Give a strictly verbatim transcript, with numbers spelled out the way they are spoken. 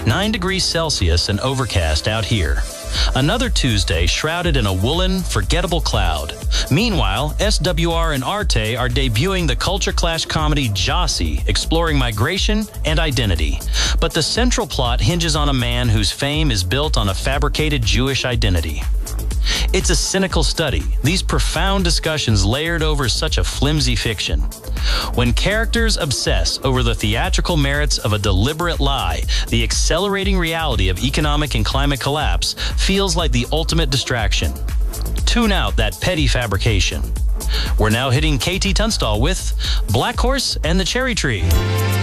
nine degrees Celsius and overcast out here. Another Tuesday shrouded in a woolen, forgettable cloud. Meanwhile, S W R and Arte are debuting the Culture Clash comedy Jossie, exploring migration and identity. But the central plot hinges on a man whose fame is built on a fabricated Jewish identity. It's a cynical study, these profound discussions layered over such a flimsy fiction. When characters obsess over the theatrical merits of a deliberate lie, the accelerating reality of economic and climate collapse feels like the ultimate distraction. Tune out that petty fabrication. We're now hitting K T Tunstall with Black Horse and the Cherry Tree.